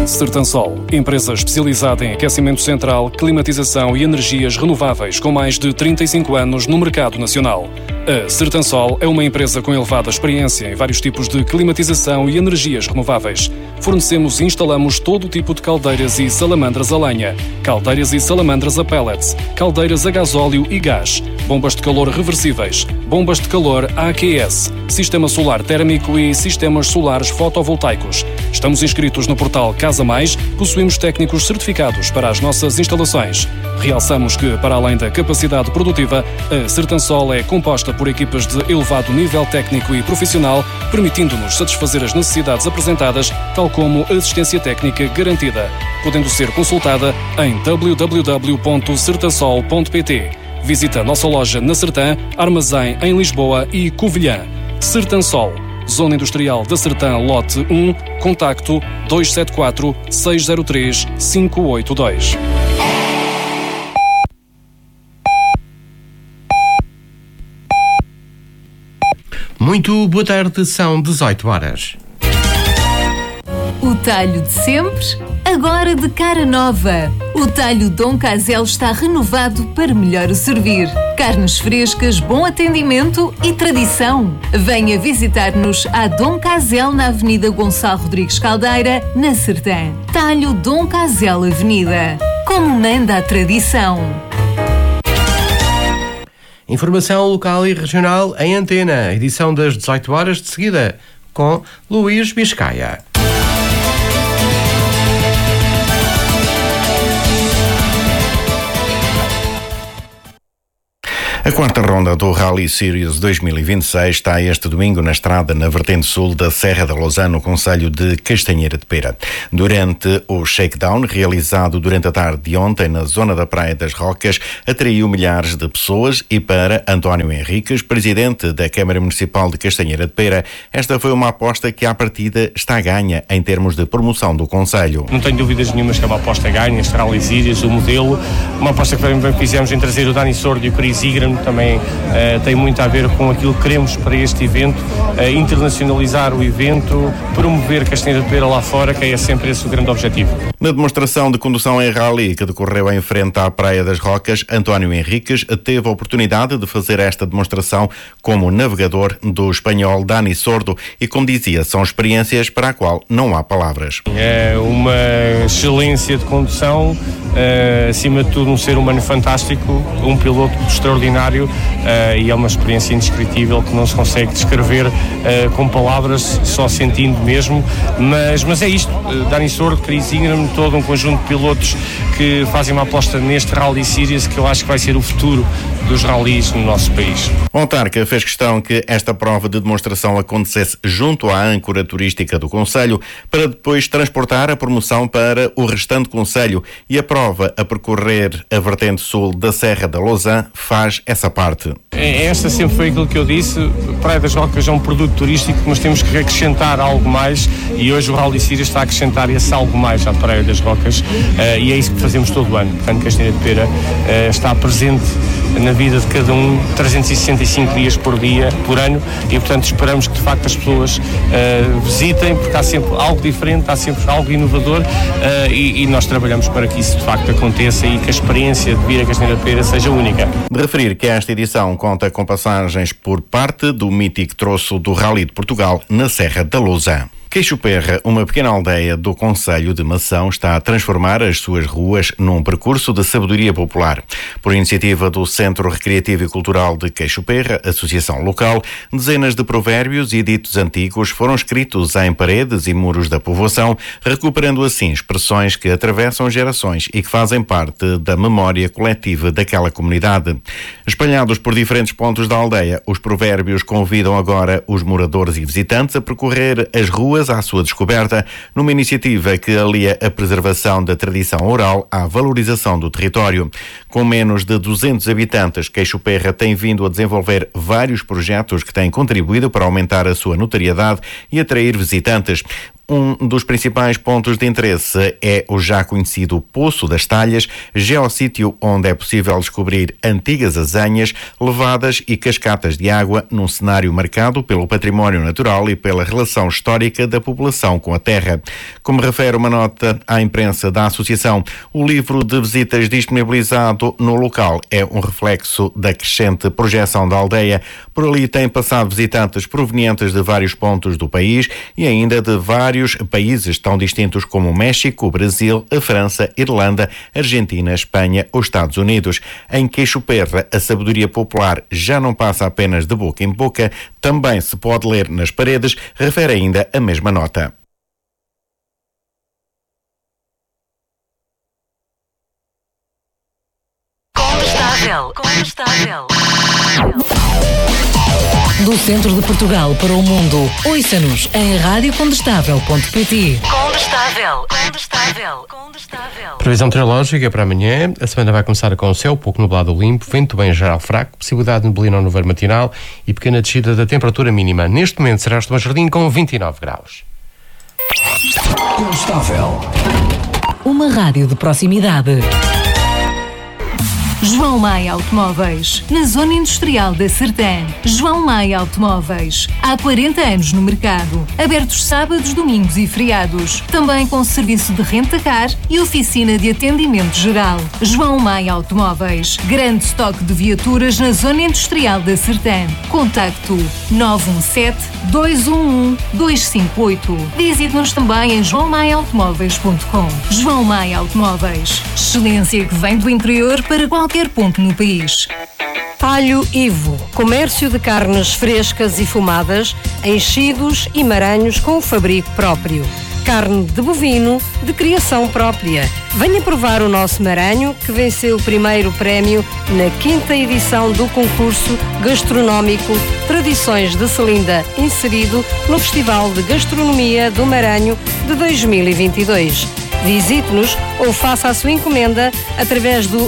Sertansol, empresa especializada em aquecimento central, climatização e energias renováveis com mais de 35 anos no mercado nacional. A Sertansol é uma empresa com elevada experiência em vários tipos de climatização e energias renováveis. Fornecemos e instalamos todo tipo de caldeiras e salamandras a lenha, caldeiras e salamandras a pellets, caldeiras a gasóleo e gás, bombas de calor reversíveis, bombas de calor AQS, sistema solar térmico e sistemas solares fotovoltaicos. Estamos inscritos no portal Casa Mais, possuímos técnicos certificados para as nossas instalações. Realçamos que, para além da capacidade produtiva, a Sertansol é composta por equipas de elevado nível técnico e profissional, permitindo-nos satisfazer as necessidades apresentadas, tal como assistência técnica garantida, podendo ser consultada em www.sertansol.pt. Visita a nossa loja na Sertã, Armazém em Lisboa e Covilhã. Sertansol, Zona Industrial da Sertã, Lote 1, contacto 274 603 582. Muito boa tarde, são 18 horas. O talho de sempre, agora de cara nova. O talho Dom Casel está renovado para melhor o servir. Carnes frescas, bom atendimento e tradição. Venha visitar-nos à Dom Casel na Avenida Gonçalo Rodrigues Caldeira, na Sertã. Talho Dom Casel Avenida. Como manda a tradição. Informação local e regional em antena, edição das 18 horas de seguida, com Luís Biscaia. A quarta ronda do Rally Series 2026 está este domingo na estrada na vertente sul da Serra da Lousã, no concelho de Castanheira de Pera. Durante o shakedown, realizado durante a tarde de ontem na zona da Praia das Rocas, atraiu milhares de pessoas e para António Henriques, presidente da Câmara Municipal de Castanheira de Pera, esta foi uma aposta que à partida está ganha em termos de promoção do concelho. Não tenho dúvidas nenhumas que é uma aposta ganha, este Rally Series, o modelo, uma aposta que também fizemos em trazer o Dani Sordo e o Chris Igram, também tem muito a ver com aquilo que queremos para este evento, internacionalizar o evento, promover Castanheira de Pera lá fora, que é sempre esse o grande objetivo. Na demonstração de condução em rally que decorreu em frente à Praia das Rocas, António Henriques teve a oportunidade de fazer esta demonstração como navegador do espanhol Dani Sordo e, como dizia, são experiências para a qual não há palavras. É uma excelência de condução, acima de tudo um ser humano fantástico, um piloto extraordinário, e é uma experiência indescritível que não se consegue descrever com palavras, só sentindo mesmo, mas é isto, Dani Sordo, Chris Ingram, todo um conjunto de pilotos que fazem uma aposta neste Rally Series que eu acho que vai ser o futuro dos rallies no nosso país. O autarca fez questão que esta prova de demonstração acontecesse junto à âncora turística do concelho para depois transportar a promoção para o restante concelho, e a prova a percorrer a vertente sul da Serra da Lousã faz essa parte. Esta sempre foi aquilo que eu disse, Praia das Rocas é um produto turístico, mas temos que acrescentar algo mais, e hoje o Rally Series está a acrescentar esse algo mais à Praia das Rocas, e é isso que fazemos todo o ano. Portanto, Castanheira de Pera está presente na vida de cada um 365 dias por ano, e portanto esperamos que de facto as pessoas visitem, porque há sempre algo diferente, há sempre algo inovador, e nós trabalhamos para que isso de facto aconteça e que a experiência de vir a Castanheira de Pera seja única. De referir que esta edição conta com passagens por parte do mítico troço do Rally de Portugal na Serra da Lousã. Queixo-Perra, uma pequena aldeia do concelho de Mação, está a transformar as suas ruas num percurso de sabedoria popular. Por iniciativa do Centro Recreativo e Cultural de Queixo-Perra, associação local, dezenas de provérbios e ditos antigos foram escritos em paredes e muros da povoação, recuperando assim expressões que atravessam gerações e que fazem parte da memória coletiva daquela comunidade. Espalhados por diferentes pontos da aldeia, os provérbios convidam agora os moradores e visitantes a percorrer as ruas à sua descoberta, numa iniciativa que alia a preservação da tradição oral à valorização do território. Com menos de 200 habitantes, Queixo-Perra tem vindo a desenvolver vários projetos que têm contribuído para aumentar a sua notoriedade e atrair visitantes. Um dos principais pontos de interesse é o já conhecido Poço das Talhas, geossítio onde é possível descobrir antigas azanhas, levadas e cascatas de água num cenário marcado pelo património natural e pela relação histórica da população com a terra. Como refere uma nota à imprensa da associação, o livro de visitas disponibilizado no local é um reflexo da crescente projeção da aldeia. Por ali têm passado visitantes provenientes de vários pontos do país e ainda de vários países tão distintos como o México, o Brasil, a França, Irlanda, Argentina, Espanha ou Estados Unidos. Em Queixo Perra, a sabedoria popular já não passa apenas de boca em boca, também se pode ler nas paredes, refere ainda a mesma nota. Condestável. Do centro de Portugal para o mundo, ouça-nos em radiocondestável.pt. Condestável. Previsão meteorológica para amanhã. A semana vai começar com o céu pouco nublado ou limpo, vento bem geral fraco, possibilidade de neblina no nevoeiro matinal e pequena descida da temperatura mínima. Neste momento será este Jardim com 29 graus. Condestável. Uma rádio de proximidade. João Maia Automóveis, na Zona Industrial da Sertã. João Maia Automóveis, há 40 anos no mercado. Abertos sábados, domingos e feriados. Também com serviço de renta-car e oficina de atendimento geral. João Maia Automóveis, grande estoque de viaturas na Zona Industrial da Sertã. Contacto 917-211-258. Visite-nos também em joaomaiaautomóveis.com. João Maia Automóveis, excelência que vem do interior para qualquer ponto no país. Talho Ivo, comércio de carnes frescas e fumadas, enchidos e maranhos com fabrico próprio. Carne de bovino de criação própria. Venha provar o nosso maranho que venceu o primeiro prémio na 5ª edição do concurso gastronómico Tradições de Celinda, inserido no Festival de Gastronomia do Maranho de 2022. Visite-nos ou faça a sua encomenda através do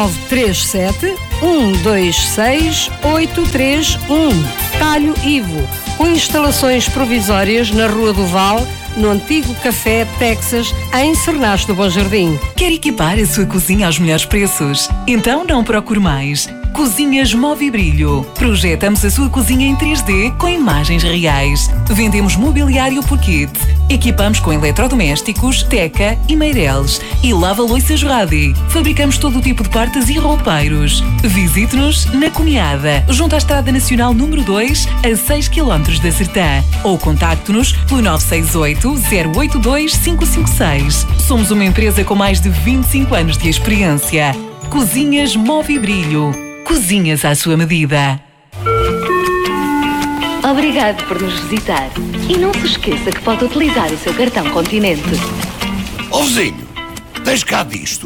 937-126-831. Talho Ivo, com instalações provisórias na Rua do Val, no antigo Café Texas, em Cernache do Bom Jardim. Quer equipar a sua cozinha aos melhores preços? Então não procure mais. Cozinhas Movibrilho. Projetamos a sua cozinha em 3D com imagens reais. Vendemos mobiliário por kit. Equipamos com eletrodomésticos, teca e meireles. E lava-louças Radi. Fabricamos todo o tipo de portas e roupeiros. Visite-nos na Cunhada, junto à Estrada Nacional número 2, a 6 km da Sertã. Ou contacte-nos pelo 968-082-556. Somos uma empresa com mais de 25 anos de experiência. Cozinhas Movibrilho. Cozinhas à sua medida. Obrigado por nos visitar. E não se esqueça que pode utilizar o seu cartão Continente. Ó vizinho, tens cá disto?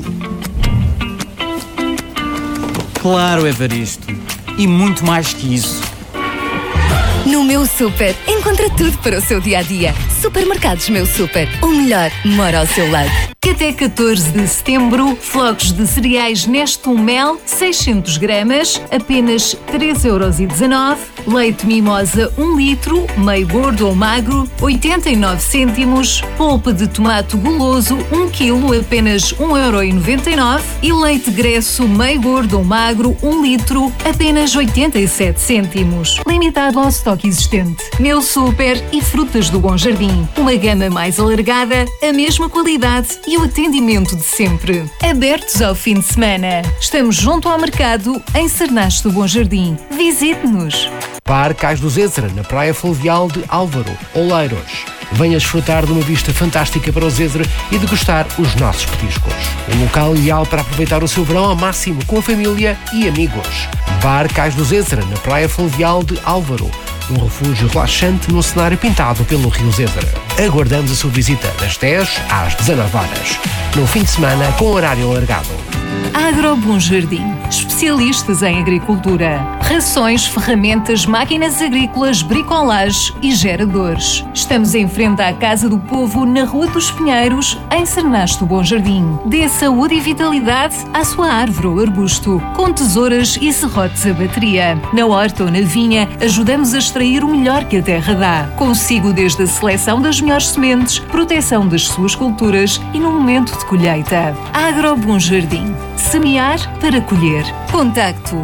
Claro, Evaristo. E muito mais que isso. No Meu Super, encontra tudo para o seu dia-a-dia. Supermercados Meu Super, o melhor mora ao seu lado. Que até 14 de setembro, flocos de cereais Nestum Mel, 600 gramas, apenas 3,19€. Leite Mimosa, 1 litro, meio gordo ou magro, 89 cêntimos. Polpa de tomate goloso, 1 kg, apenas 1,99€. E leite Gresso, meio gordo ou magro, 1 litro, apenas 87 cêntimos. Limitado ao estoque existente. Meu Super e Frutas do Bom Jardim. Uma gama mais alargada, a mesma qualidade e o atendimento de sempre. Abertos ao fim de semana. Estamos junto ao mercado, em Cernache do Bom Jardim. Visite-nos. Bar Cais do Zézara, na Praia Fluvial de Álvaro, Oleiros. Venha desfrutar de uma vista fantástica para o Zézara e degustar os nossos petiscos. Um local ideal para aproveitar o seu verão ao máximo com a família e amigos. Bar Cais do Zézara, na Praia Fluvial de Álvaro. Um refúgio relaxante num cenário pintado pelo Rio Zézara. Aguardamos a sua visita das 10 às 19 horas. No fim de semana, com horário alargado. Agro Bom Jardim. Especialistas em agricultura. rações, ferramentas, máquinas agrícolas, bricolage e geradores. Estamos em frente à Casa do Povo, na Rua dos Pinheiros, em Cernasto do Bom Jardim. Dê saúde e vitalidade à sua árvore ou arbusto, com tesouras e serrotes a bateria. Na horta ou na vinha, ajudamos a extrair o melhor que a terra dá. Consigo desde a seleção das melhores sementes, proteção das suas culturas e no momento de colheita. Agro Bom Jardim. Semear para colher. Contacto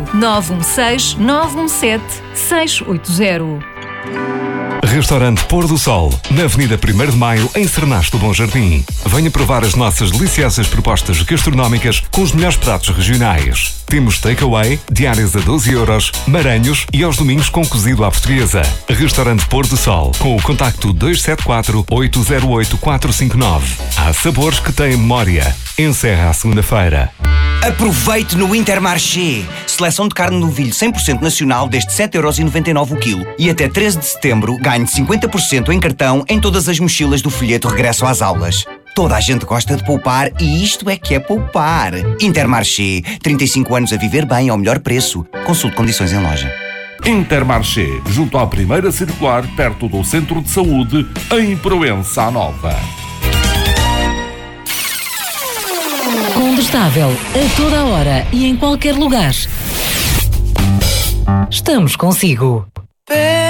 916-917-680. Restaurante Pôr do Sol, na Avenida 1º de Maio, em Cernasto do Bom Jardim. Venha provar as nossas deliciosas propostas gastronómicas com os melhores pratos regionais. Temos takeaway, diárias a 12 euros, maranhos e aos domingos com cozido à portuguesa. Restaurante Pôr do Sol, com o contacto 274-808-459. Há sabores que têm memória. Encerra à segunda-feira. Aproveite no Intermarché. Seleção de carne de novilho 100% nacional desde 7,99€ o quilo. E até 13 de setembro ganhe 50% em cartão em todas as mochilas do folheto Regresso às Aulas. Toda a gente gosta de poupar e isto é que é poupar. Intermarché. 35 anos a viver bem ao melhor preço. Consulte condições em loja. Intermarché, junto à primeira circular, perto do Centro de Saúde, em Proença Nova. Condestável, a toda hora e em qualquer lugar. Estamos consigo.